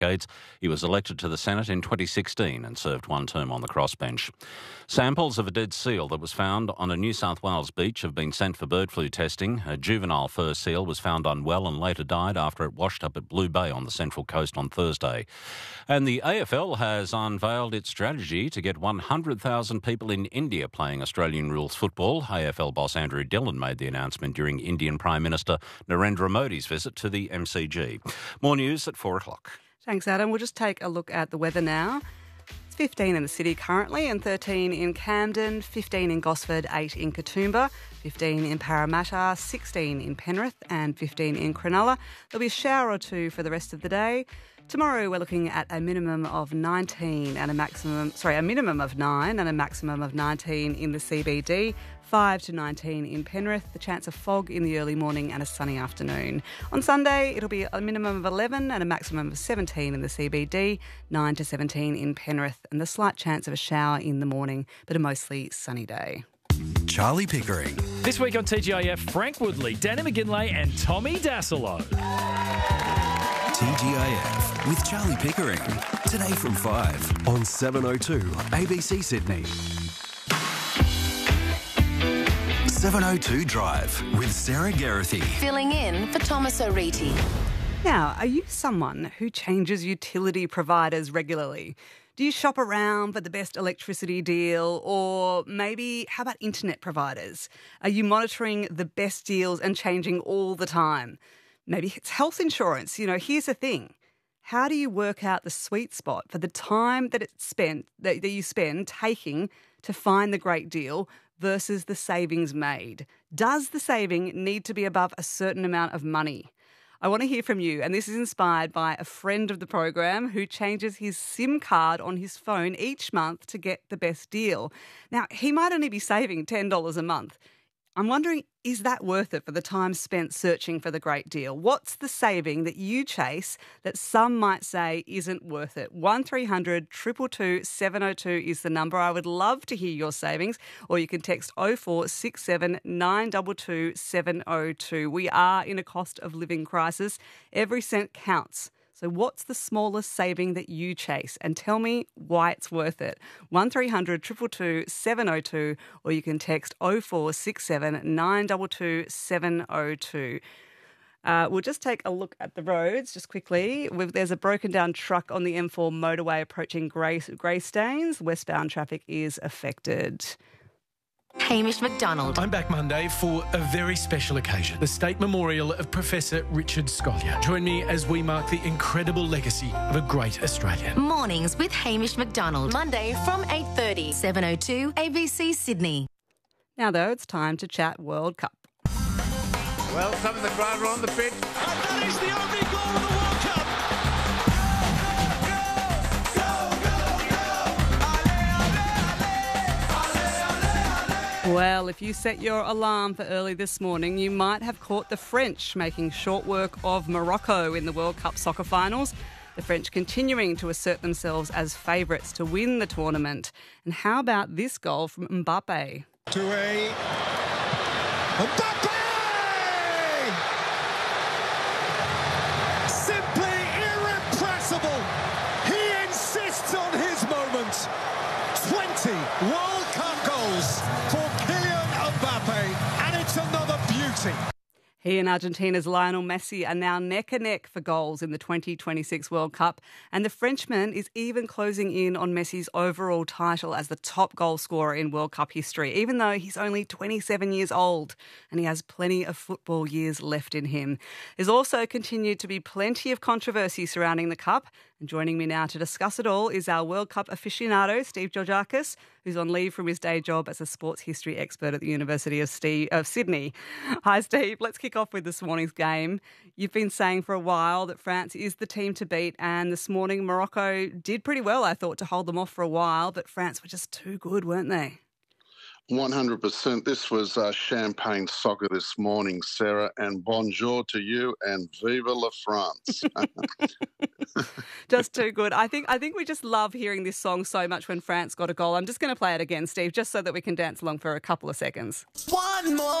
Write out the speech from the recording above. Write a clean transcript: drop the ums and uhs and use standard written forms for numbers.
decades. He was elected to the Senate in 2016 and served one term on the crossbench. Samples of a dead seal that was found on a New South Wales beach have been sent for bird flu testing. A juvenile fur seal was found unwell and later died after it washed up at Blue Bay on the Central Coast on Thursday. And the AFL has unveiled its strategy to get 100,000 people in India playing Australian rules football. AFL boss Andrew Dillon made the announcement during Indian Prime Minister Narendra Modi's visit to the MCG. More news at 4 o'clock. Thanks, Adam. We'll just take a look at the weather now. It's 15 in the city currently and 13 in Camden, 15 in Gosford, 8 in Katoomba, 15 in Parramatta, 16 in Penrith and 15 in Cronulla. There'll be a shower or two for the rest of the day. Tomorrow we're looking at a minimum of 19 and a minimum of 9 and a maximum of 19 in the CBD, 5 to 19 in Penrith, the chance of fog in the early morning and a sunny afternoon. On Sunday it'll be a minimum of 11 and a maximum of 17 in the CBD, 9 to 17 in Penrith and the slight chance of a shower in the morning, but a mostly sunny day. Charlie Pickering. This week on TGIF, Frank Woodley, Danny McGinlay and Tommy Dassolo. TGIF with Charlie Pickering. Today from 5 on 702 ABC Sydney. 702 Drive with Sarah Geraghty. Filling in for Thomas O'Reilly. Now, are you someone who changes utility providers regularly? Do you shop around for the best electricity deal? Or maybe, how about internet providers? Are you monitoring the best deals and changing all the time? Maybe it's health insurance. Here's the thing. How do you work out the sweet spot for the time that you spend taking to find the great deal versus the savings made? Does the saving need to be above a certain amount of money? I want to hear from you, and this is inspired by a friend of the program who changes his SIM card on his phone each month to get the best deal. Now, he might only be saving $10 a month. I'm wondering, is that worth it for the time spent searching for the great deal? What's the saving that you chase that some might say isn't worth it? 1300 222 702 is the number. I would love to hear your savings, or you can text 0467 922 702. We are in a cost of living crisis. Every cent counts. So what's the smallest saving that you chase? And tell me why it's worth it. 1300 222 702, or you can text 0467 922 702. We'll just take a look at the roads just quickly. There's a broken down truck on the M4 motorway approaching Greystanes. Westbound traffic is affected. Hamish McDonald. I'm back Monday for a very special occasion, the State Memorial of Professor Richard Scolyer. Join me as we mark the incredible legacy of a great Australian. Mornings with Hamish McDonald. Monday from 8:30. 702 ABC Sydney. Now, though, it's time to chat World Cup. Well, some of the crowd are on the pitch. And that is the only goal of the World Cup. Well, if you set your alarm for early this morning, you might have caught the French making short work of Morocco in the World Cup soccer finals. The French continuing to assert themselves as favourites to win the tournament. And how about this goal from Mbappe? Mbappe! Simply irrepressible. He insists on his moment. 20 World Cup goals for Kylian Mbappe, and it's another beauty. He and Argentina's Lionel Messi are now neck and neck for goals in the 2026 World Cup, and the Frenchman is even closing in on Messi's overall title as the top goal scorer in World Cup history, even though he's only 27 years old and he has plenty of football years left in him. There's also continued to be plenty of controversy surrounding the Cup, and joining me now to discuss it all is our World Cup aficionado, Steve Georgakis, who's on leave from his day job as a sports history expert at the University of Sydney. Hi, Steve. Let's kick off with this morning's game. You've been saying for a while that France is the team to beat, and this morning Morocco did pretty well, I thought, to hold them off for a while, but France were just too good, weren't they? 100%. This was champagne soccer this morning, Sarah, and bonjour to you and vive la France. Just too good. I think we just love hearing this song so much when France got a goal. I'm just going to play it again, Steve, just so that we can dance along for a couple of seconds. One more.